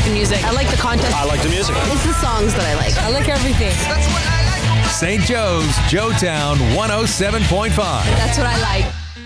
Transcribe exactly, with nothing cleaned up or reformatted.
the music. I like the contest. I like the music. It's the songs that I like. I like everything. Saint Joe's, Joetown one oh seven point five. That's what I like.